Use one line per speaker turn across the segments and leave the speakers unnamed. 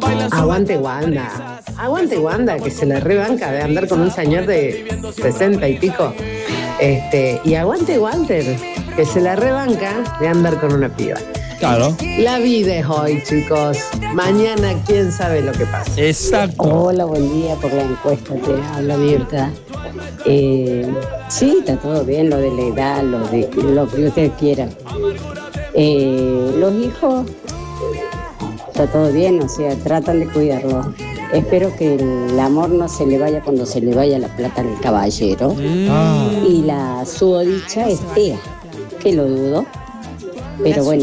Aguante Wanda. Aguante Wanda, que se la rebanca de andar con un señor de 60 y pico. Y aguante Walter, que se la rebanca de andar con una piba.
Claro.
La vida es hoy, chicos. Mañana, quién sabe lo que pasa.
Exacto.
Hola, buen día por la encuesta, te habla Mirta. Sí, está todo bien, lo de la edad, lo que ustedes quieran. Los hijos, está todo bien, o sea, tratan de cuidarlos. Espero que el amor no se le vaya cuando se le vaya la plata al caballero. Y la susodicha es Tea, que lo dudo. Pero bueno,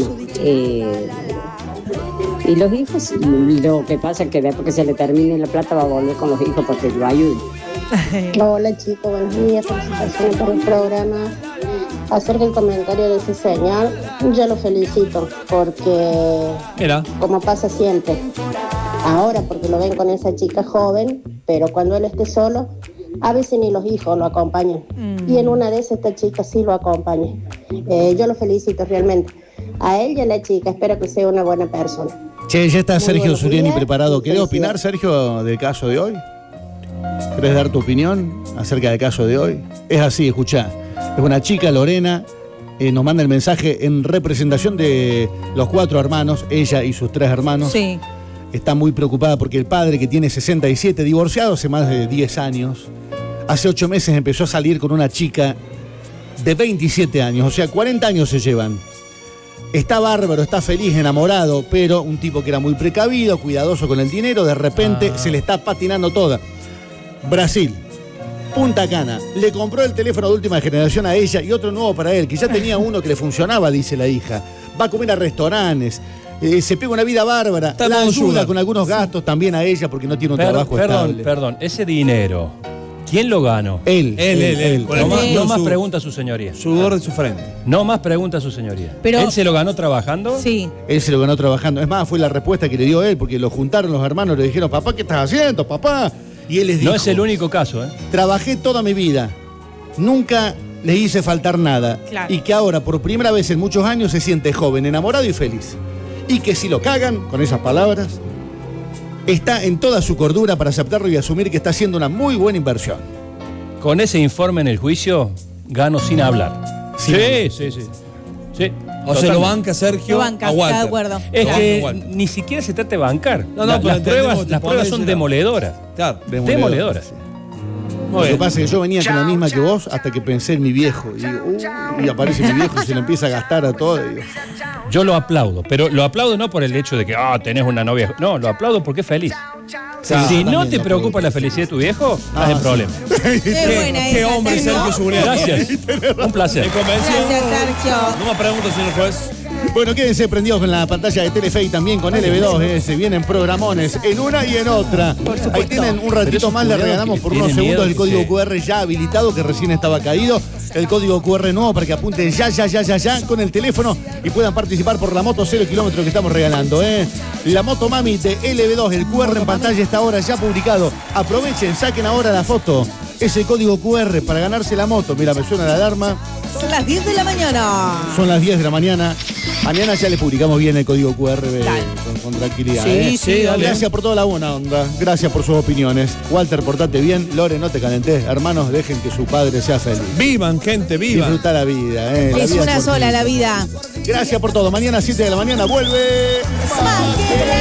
y los hijos, lo que pasa es que después que se le termine la plata va a volver con los hijos porque lo ayuden.
Hola chicos, buenos días, felicitaciones por el programa. Acerca del comentario de ese señor, yo lo felicito porque,
Mira,
como pasa siempre, ahora porque lo ven con esa chica joven, pero cuando él esté solo, a veces ni los hijos lo acompañan. Y en una de esas esta chica sí lo acompaña. Yo lo felicito realmente. A él y a la chica, espero que sea una buena persona.
Che, ya está
Muy
Sergio
buenos
Zuriani
días.
preparado. ¿Querés
Felicidades.
opinar, Sergio, del caso de hoy? ¿Querés dar tu opinión acerca del caso de hoy? Es así, escuchá. Es una chica, Lorena, nos manda el mensaje en representación de los 4 hermanos, ella y sus 3 hermanos.
Sí.
Está muy preocupada porque el padre, que tiene 67, divorciado hace más de 10 años, hace 8 meses empezó a salir con una chica de 27 años, o sea, 40 años se llevan. Está bárbaro, está feliz, enamorado, pero un tipo que era muy precavido, cuidadoso con el dinero, de repente se le está patinando toda. Brasil, Punta Cana, le compró el teléfono de última generación a ella y otro nuevo para él, que ya tenía uno que le funcionaba, dice la hija. Va a comer a restaurantes, se pega una vida bárbara,
Está
la
todo
ayuda
sugar.
con algunos gastos también a ella porque no tiene un trabajo estable.
Perdón, ese dinero, ¿quién lo ganó?
Él.
Con el
No
mando,
más
su
pregunta a su señoría.
sudor de su frente.
No más pregunta a su señoría.
Pero-
¿Él se lo ganó trabajando?
Sí.
Él se lo ganó trabajando. Es más, fue la respuesta que le dio él, porque lo juntaron los hermanos, le dijeron, papá, ¿qué estás haciendo, papá? Y él les dijo,
No es el único caso, ¿eh?
trabajé toda mi vida, nunca le hice faltar nada.
Claro.
Y que ahora, por primera vez en muchos años, se siente joven, enamorado y feliz. Y que si lo cagan, con esas palabras, está en toda su cordura para aceptarlo y asumir que está haciendo una muy buena inversión.
Con ese informe en el juicio, gano sin hablar.
Sin
Sí.
O sea, lo banca Sergio.
Lo banca,
a Walter.
está de acuerdo.
Es
Lo
que
banca Walter.
ni siquiera se trata de bancar.
No,
las
pero entendemos,
pruebas,
te
las
pones
pruebas son
ese lado.
demoledoras.
Claro.
Demoledoras.
Lo que pasa es que yo venía con la misma que vos hasta que pensé en mi viejo. Y digo, y aparece mi viejo y se le empieza a gastar a todo. Y digo,
Yo lo aplaudo, pero lo aplaudo no por el hecho de que tenés una novia. No, lo aplaudo porque es feliz.
Claro,
si
también
no te
lo
preocupa la felicidad de tu viejo, estás en problema.
Qué buena
Qué
esa,
hombre,
Sergio.
Sergio Zuriani.
Gracias. Un placer.
¿Me convenció?
Gracias, Sergio.
No me pregunto, señor juez.
bueno, quédense prendidos con la pantalla de Telefe y también con LB2, se vienen programones en una y en otra. Ahí tienen un ratito más, le regalamos por unos segundos el código QR ya habilitado, que recién estaba caído. El código QR nuevo para que apunten ya con el teléfono y puedan participar por la moto 0 kilómetros que estamos regalando. La moto Mami de LB2, el QR en pantalla está ahora ya publicado. Aprovechen, saquen ahora la foto. Ese código QR para ganarse la moto. Mira, me suena la alarma.
Son las 10 de la mañana.
Son las 10 de la mañana. Mañana ya le publicamos bien el código QR
Dale.
con tranquilidad.
Sí,
dale.
Gracias por toda la buena onda. Gracias por sus opiniones. Walter, portate bien. Lore, no te calentes. Hermanos, dejen que su padre sea feliz.
Vivan, gente, vivan.
Disfruta la vida. La
Es
vida
una sola
cortita.
la vida.
Gracias por todo. Mañana 7 de la mañana vuelve.
Más que